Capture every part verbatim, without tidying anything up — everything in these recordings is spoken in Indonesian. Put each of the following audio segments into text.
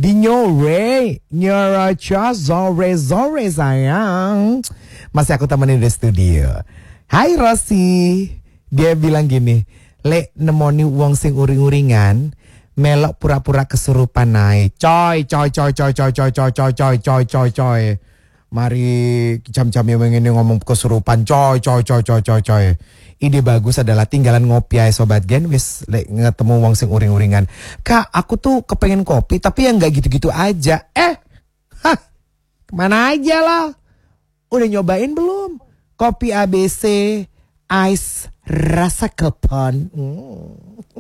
Di nyore, nyoroca zore-zore sayang. Masih aku temenin di studio. Hai Rosi. Dia bilang gini, lek nemoni wong sing uring-uringan, melok pura-pura kesurupan naik. Coy, coy, coy, coy, coy, coy, coy, coy, coy, coy, coy, coy. Mari jam-jam yang ini ngomong kesurupan, coy, coy, coy, coy, coy, coy. Ide bagus adalah tinggalan ngopi ya Sobat Gen, wis lek ngetemu wong sing uring-uringan. Kak, aku tuh kepengen kopi tapi yang nggak gitu-gitu aja. Eh, hah, kemana aja lah? Udah nyobain belum? Kopi A B C Ice rasa klepon. Hmm.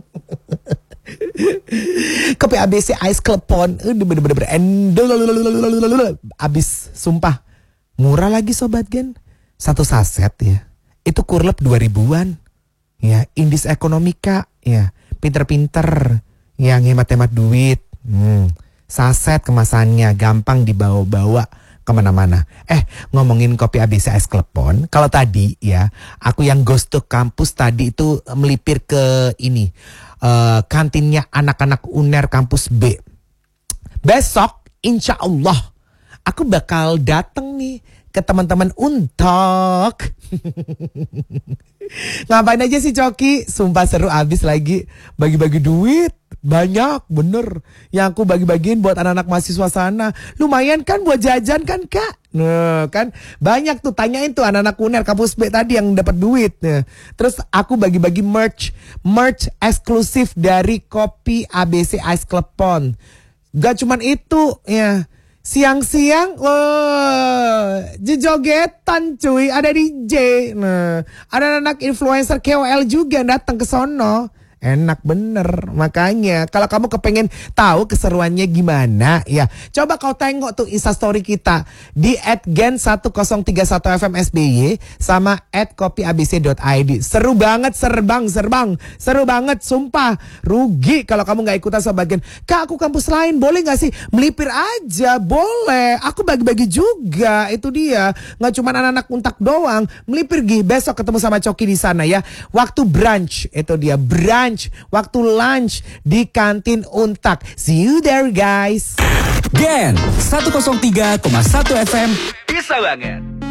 Kopi A B C Ice klepon. Bener-bener endol. Abis, sumpah. Murah lagi Sobat Gen. Satu saset ya. Itu kurlep dua ribuan. Ya, Indis Ekonomika. Ya, pinter-pinter. Yang hemat-hemat duit. Hmm. Saset kemasannya. Gampang dibawa-bawa kemana-mana. Eh, ngomongin kopi A B C Ice klepon. Kalau tadi ya, aku yang ghost to kampus tadi itu melipir ke ini. Uh, kantinnya anak-anak U N E R kampus B. Besok insya Allah aku bakal dateng nih ke teman-teman Untok. Ngapain aja sih Coki? Sumpah seru abis lagi. Bagi-bagi duit. Banyak bener. Yang aku bagi-bagiin buat anak-anak mahasiswa sana. Lumayan kan buat jajan kan Kak? Nah kan banyak tuh, tanyain tuh anak-anak U N E R kampus B tadi yang dapat duit. Nah, terus aku bagi-bagi merch. Merch eksklusif dari kopi A B C Ice Klepon. Gak cuman itu ya. Siang-siang, wah, jogetan cuy, ada D J. Nah, ada anak influencer K O L juga datang ke sono. Enak bener. Makanya kalau kamu kepengen tahu keseruannya gimana ya, coba kau tengok tuh instastory kita di at gen sepuluh tiga satu F M S B Y sama at kopi a b c dot i d. Seru banget, serbang, serbang. Seru banget, sumpah. Rugi kalau kamu gak ikutan Sobat Gen. Kak, aku kampus lain, boleh gak sih? Melipir aja, boleh. Aku bagi-bagi juga, itu dia. Gak cuma anak-anak Untak doang. Melipir gih, besok ketemu sama Coki di sana ya. Waktu brunch, itu dia, brunch. Waktu lunch di kantin Untak. See you there guys. Gen seratus tiga koma satu F M bisa banget.